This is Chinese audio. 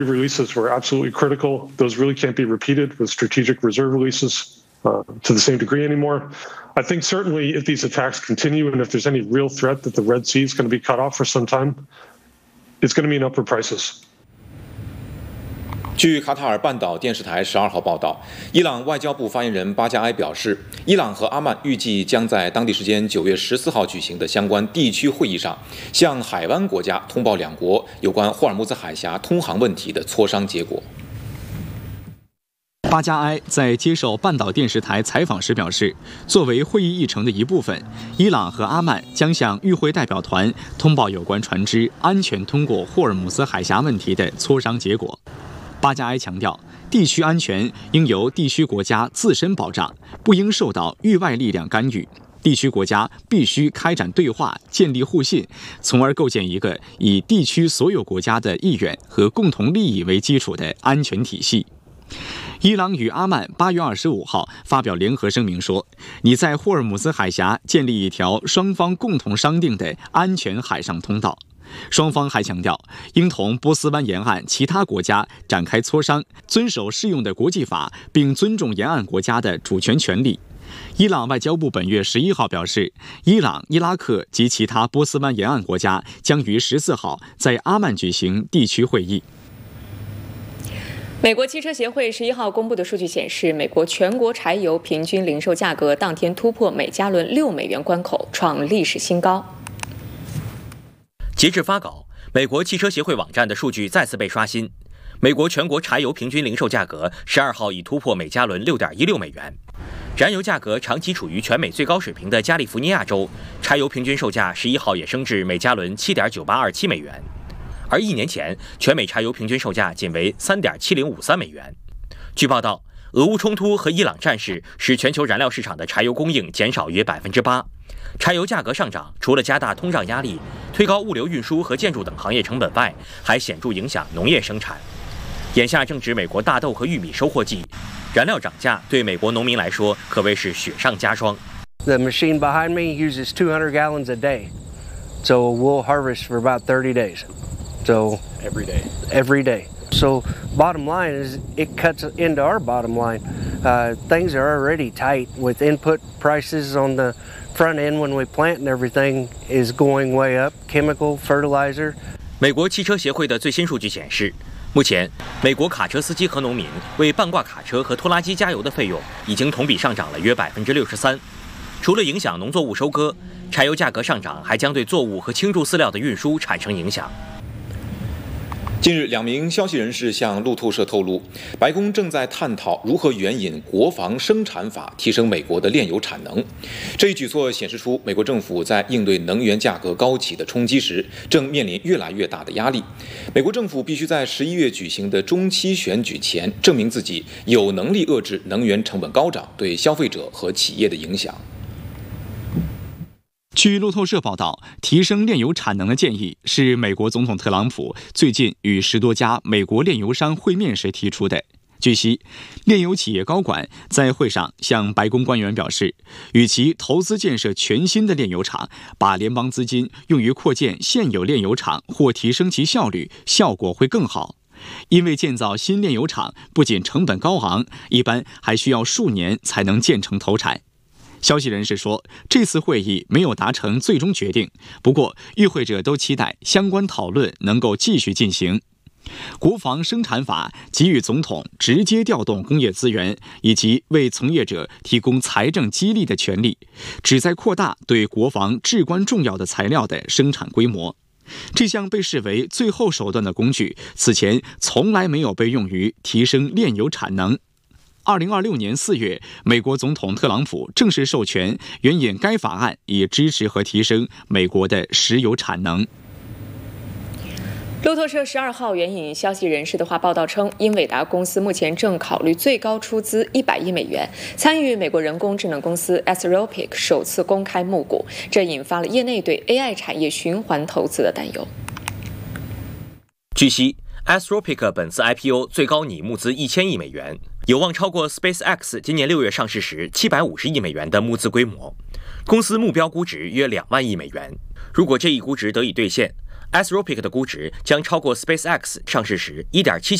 Releases were absolutely critical. Those really can't be repeated with strategic reserve releases to the same degree anymore. I think certainly if these attacks continue and if there's any real threat that the Red Sea is going to be cut off for some time, it's going to mean upward prices. 据卡塔尔半岛电视台12号报道，伊朗外交部发言人巴加埃表示，伊朗和阿曼预计将在当地时间9月14号举行的相关地区会议上，向海湾国家通报两国有关霍尔木兹海峡通航问题的磋商结果。 巴加埃在接受半岛电视台采访时表示，作为会议议程的一部分，伊朗和阿曼将向与会代表团通报有关船只安全通过霍尔木兹海峡问题的磋商结果。巴加埃强调，地区安全应由地区国家自身保障，不应受到域外力量干预。地区国家必须开展对话，建立互信，从而构建一个以地区所有国家的意愿和共同利益为基础的安全体系。伊朗与阿曼8月25号发表联合声明说，拟在霍尔木兹海峡建立一条双方共同商定的安全海上通道。双方还强调，应同波斯湾沿岸其他国家展开磋商，遵守适用的国际法，并尊重沿岸国家的主权权利。伊朗外交部本月11号表示，伊朗、伊拉克及其他波斯湾沿岸国家将于14号在阿曼举行地区会议。 美国汽车协会11号公布的数据显示，美国全国柴油平均零售价格当天突破每加仑6美元关口，创历史新高。 截至发稿，美国汽车协会网站的数据再次被刷新。美国全国柴油平均零售价格12号已突破每加仑6.16美元。燃油价格长期处于全美最高水平的加利福尼亚州，柴油平均售价11号也升至每加仑7.9827美元。而1年前，全美柴油平均售价仅为3.7053美元。据报道，俄乌冲突和伊朗战事使全球燃料市场的柴油供应减少约8%。柴油价格上涨，除了加大通胀压力、推高物流运输和建筑等行业成本外，还显著影响农业生产。眼下正值美国大豆和玉米收获季，燃料涨价对美国农民来说可谓是雪上加霜。 The machine behind me uses 200 gallons a day, so we'll harvest for about 30 days. So every day. So bottom line is it cuts into our bottom line. Things are already tight with input prices on the front end when we plant and everything is going way up. Chemical, fertilizer. 美国汽车协会的最新数据显示，目前美国卡车司机和农民为半挂卡车和拖拉机加油的费用已经同比上涨了约63%。除了影响农作物收割，柴油价格上涨还将对作物和轻贮饲料的运输产生影响。 近日，2名消息人士向路透社透露，白宫正在探讨如何援引国防生产法提升美国的炼油产能。这一举措显示出美国政府在应对能源价格高企的冲击时，正面临越来越大的压力。美国政府必须在11月举行的中期选举前，证明自己有能力遏制能源成本高涨对消费者和企业的影响。 据路透社报道，提升炼油产能的建议是美国总统特朗普最近与10多家美国炼油商会面时提出的。据悉，炼油企业高管在会上向白宫官员表示，与其投资建设全新的炼油厂，把联邦资金用于扩建现有炼油厂或提升其效率，效果会更好。因为建造新炼油厂不仅成本高昂，一般还需要数年才能建成投产。消息人士说，这次会议没有达成最终决定，不过与会者都期待相关讨论能够继续进行。国防生产法给予总统直接调动工业资源以及为从业者提供财政激励的权利，旨在扩大对国防至关重要的材料的生产规模。这项被视为最后手段的工具，此前从来没有被用于提升炼油产能。2026年4月，美国总统特朗普正式授权援引该法案，以支持和提升美国的石油产能。 路透社12号援引消息人士的话报道称，英伟达公司目前正考虑最高出资100亿美元，参与美国人工智能公司 Anthropic 首次公开募股，这引发了业内对 AI 产业循环投资的担忧。 据悉，Anthropic 本次 IPO 最高拟募资1000亿美元，有望超过 SpaceX 今年6月上市时750亿美元的募资规模。公司目标估值约2万亿美元。如果这一估值得以兑现 ，Anthropic 的估值将超过 SpaceX 上市时1.77